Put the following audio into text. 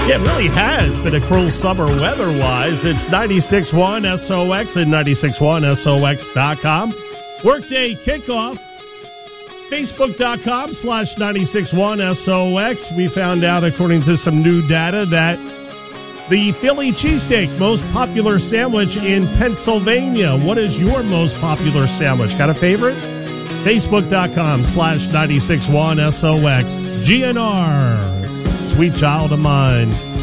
Yeah, it really has been a cruel summer weather-wise. It's 96.1 SOX and 96.1SOX.com. Workday kickoff. Facebook.com/96.1SOX. We found out, according to some new data, that the Philly cheesesteak, most popular sandwich in Pennsylvania. What is your most popular sandwich? Got a favorite? Facebook.com/96.1SOX. GNR. Sweet Child of Mine.